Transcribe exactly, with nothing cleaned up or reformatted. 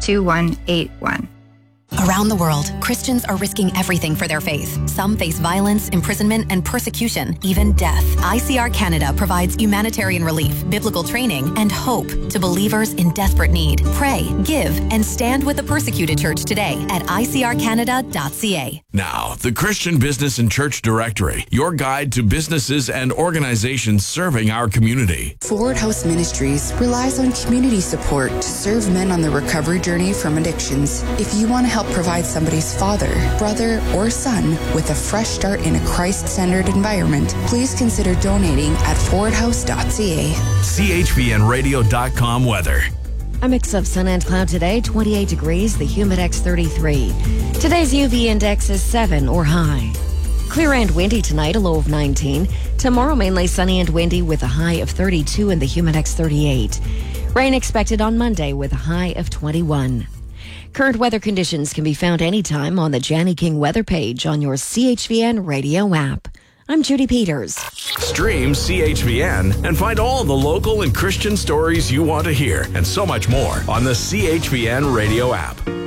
two one eight one. Around the world, Christians are risking everything for their faith. Some face violence, imprisonment, and persecution, even death. I C R Canada provides humanitarian relief, biblical training, and hope to believers in desperate need. Pray, give, and stand with the persecuted church today at I C R Canada dot C A. Now, the Christian Business and Church Directory, your guide to businesses and organizations serving our community. Forward House Ministries relies on community support to serve men on the recovery journey from addictions. If you want to help provide somebody's father, brother, or son with a fresh start in a Christ-centered environment, please consider donating at forward house dot C A. C H V N radio dot com weather. A mix of sun and cloud today, twenty-eight degrees, the Humidex thirty-three. Today's U V index is seven or high. Clear and windy tonight, a low of nineteen. Tomorrow, mainly sunny and windy with a high of thirty-two and the Humidex thirty-eight. Rain expected on Monday with a high of twenty-one. Current weather conditions can be found anytime on the Janny King weather page on your C H V N radio app. I'm Judy Peters. Stream C H V N and find all the local and Christian stories you want to hear and so much more on the C H V N radio app.